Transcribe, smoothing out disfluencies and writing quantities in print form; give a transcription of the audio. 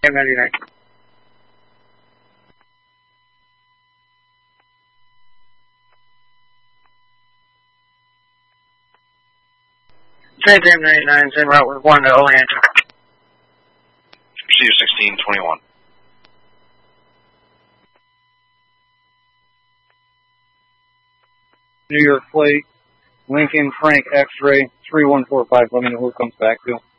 99. Same time 99, same route with 1 to Oleander. Receive 1621. New York Flight, Lincoln Frank X-Ray 3145. Let me know who it comes back to.